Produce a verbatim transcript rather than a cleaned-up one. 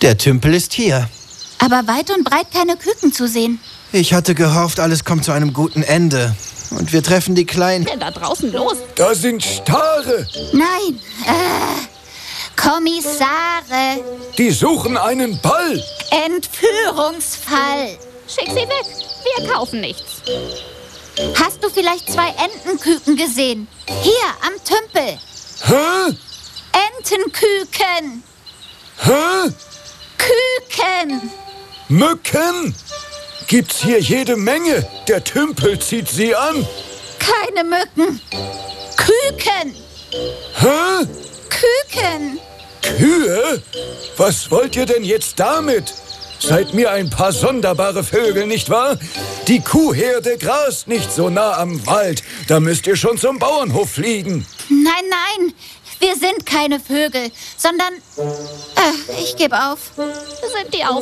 Der Tümpel ist hier. Aber weit und breit keine Küken zu sehen. Ich hatte gehofft, alles kommt zu einem guten Ende. Und wir treffen die Kleinen. Was ist denn da draußen los? Da sind Stare. Nein, äh, Kommissare. Die suchen einen Ball. Entführungsfall. Schick sie weg. Wir kaufen nichts. Hast du vielleicht zwei Entenküken gesehen? Hier am Tümpel. Hä? Entenküken. Hä? Küken. Mücken? Gibt's hier jede Menge. Der Tümpel zieht sie an. Keine Mücken. Küken. Hä? Küken. Kühe? Was wollt ihr denn jetzt damit? Seid mir ein paar sonderbare Vögel, nicht wahr? Die Kuhherde grast nicht so nah am Wald. Da müsst ihr schon zum Bauernhof fliegen. Nein, nein. Wir sind keine Vögel, sondern... Äh, ich gebe auf. Sind die auch